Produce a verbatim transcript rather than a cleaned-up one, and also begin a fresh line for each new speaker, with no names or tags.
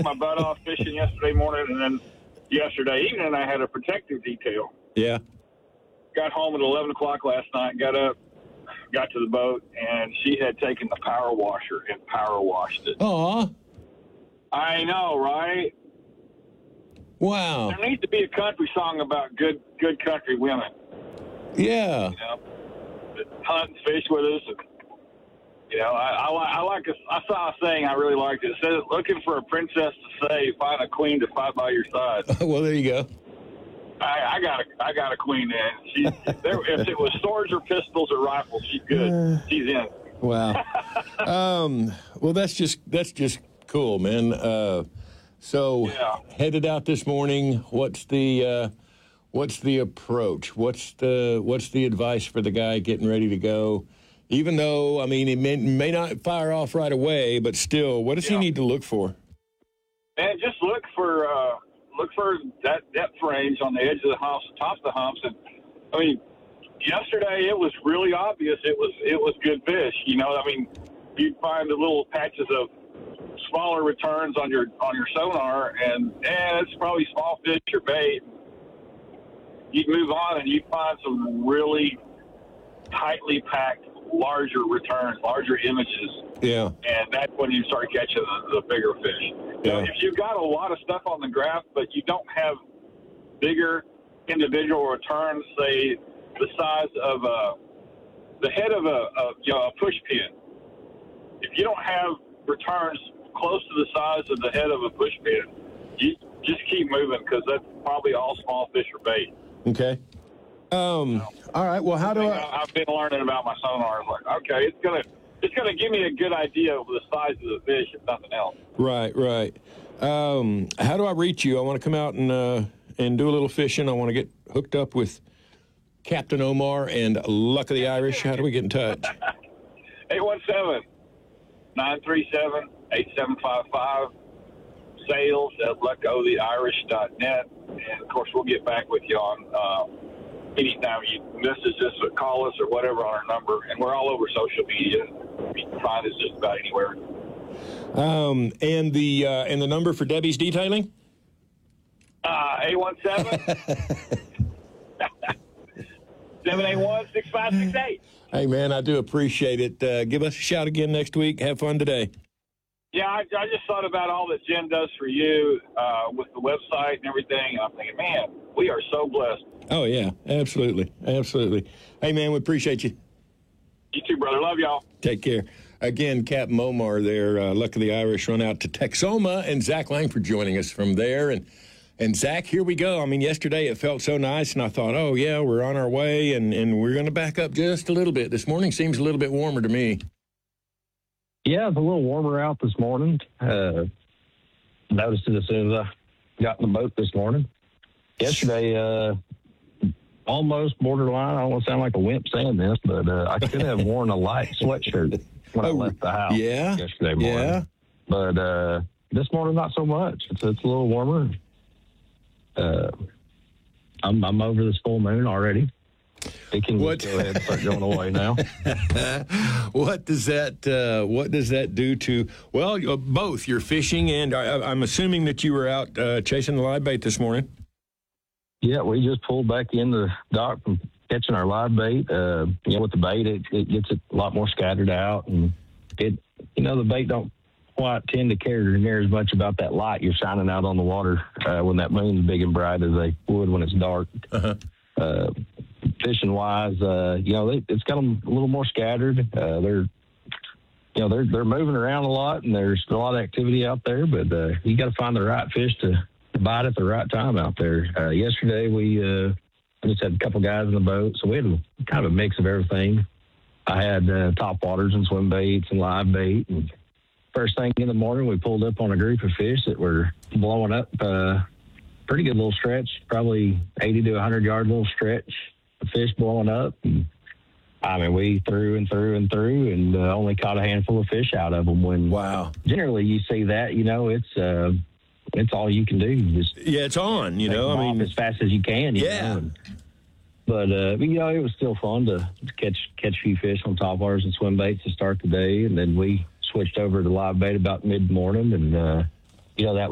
worked my butt off fishing yesterday morning, and then yesterday evening I had a protective detail.
Yeah.
Got home at eleven o'clock last night, got up, got to the boat, and she had taken the power washer and power washed it.
Aw.
I know, right?
Wow.
There needs to be a country song about good good country women.
Yeah.
You know, that hunt and fish with us. And, you know, I, I, I like a, I saw a saying I really liked it. It says, looking for a princess to say, find a queen to fight by your side.
Well, there you go.
I, I got a, I got a queen then. She, there, if it was swords or pistols or rifles, she's good. She's in.
Wow. um, well, that's just that's just cool, man. Uh, so
Yeah.
headed out this morning. What's the uh, what's the approach? What's the what's the advice for the guy getting ready to go? Even though, I mean, he may, may not fire off right away, but still, what does
Yeah.
he need to look for?
And just look for uh, look for that depth range on the edge of the humps, top of the humps. And I mean, yesterday it was really obvious. It was it was good fish. You know, I mean, you'd find the little patches of smaller returns on your on your sonar, and and it's probably small fish or bait. You'd move on, and you'd find some really tightly packed, larger returns, larger images.
Yeah.
And that's when you start catching the, the bigger fish. So
Yeah.
if you've got a lot of stuff on the graph, but you don't have bigger individual returns, say the size of a, the head of a, a you know a push pin. If you don't have returns close to the size of the head of a push pin, you just keep moving, because that's probably all small fish or bait.
Okay. Um, all right. Well, how do I?
I've been learning about my sonar. I'm like, okay, it's gonna it's gonna give me a good idea of the size of the fish, if nothing else.
Right, right. Um, how do I reach you? I want to come out and uh, and do a little fishing. I want to get hooked up with Captain Omar and Luck of the Irish. How do we get in touch?
eight one seven, nine three seven, eight seven five five. Sales at luck o the irish dot net. And, of course, we'll get back with you on uh, anytime you message us or call us or whatever on our number. And we're all over social media. You can find us just about anywhere.
Um, and the uh, and the number for Debbie's detailing?
Uh, eight one seven, seven eight one, six five six eight.
Hey, man, I do appreciate it. Uh, give us a shout again next week. Have fun today.
Yeah, I, I just thought about all that Jen does for you uh, with the website and everything. And I'm thinking, man, we are so blessed.
Oh, yeah, absolutely. Absolutely. Hey, man, we appreciate you.
You too, brother. Love y'all.
Take care. Again, Captain Omar there, uh, Luck of the Irish, run out to Texoma, and Zach Langford joining us from there. And, and Zach, here we go. I mean, yesterday it felt so nice, and I thought, oh, yeah, we're on our way, and, and we're going to back up just a little bit. This morning seems a little bit warmer to me.
Yeah, it's a little warmer out this morning. Uh, noticed it as soon as I got in the boat this morning. Yesterday, uh, almost borderline. I don't want to sound like a wimp saying this, but uh, I could have worn a light sweatshirt when I
Oh,
left the house
yeah?
yesterday morning.
Yeah.
But uh, this morning, not so much. It's, it's a little warmer. Uh, I'm, I'm over this full moon already. It can
What?
go ahead and start going away now.
What does that uh, What does that do to? Well, uh, both. You're fishing, and I, I'm assuming that you were out uh, chasing the live bait this morning.
Yeah, we just pulled back in the dock from catching our live bait. Uh, you know, with the bait, it, it gets it a lot more scattered out, and it, you know, the bait don't quite tend to care near as much about that light you're shining out on the water uh, when that moon's big and bright as they would when it's dark.
Uh-huh.
Uh, fishing wise, uh, you know, they, it's got them a little more scattered. Uh, they're, you know, they're they're moving around a lot, and there's a lot of activity out there. But uh, you got to find the right fish to, to bite at the right time out there. Uh, yesterday, we uh, just had a couple guys in the boat, so we had a, kind of a mix of everything. I had uh, top waters and swim baits and live bait. And first thing in the morning, we pulled up on a group of fish that were blowing up. Uh, pretty good little stretch, probably eighty to one hundred yard little stretch of fish blowing up. And, I mean, we threw and threw and threw and uh, only caught a handful of fish out of them. When
Wow.
generally you see that, you know, it's uh, it's all you can do. You just
Yeah, it's on. You
take
know,
them
I mean,
off as fast as you can. You
Yeah.
know? And, but uh, you know, it was still fun to, to catch catch a few fish on top waters and swim baits to start the day, and then we switched over to live bait about mid morning, and uh, you know that.